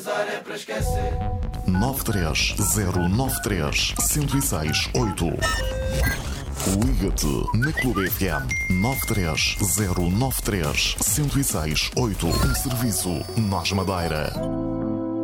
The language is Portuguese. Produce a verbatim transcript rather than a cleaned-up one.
É para esquecer. nove três zero nove três, um zero seis oito. Liga-te na Clube F M nove três zero nove três, um zero seis oito. Um serviço Nós Madeira.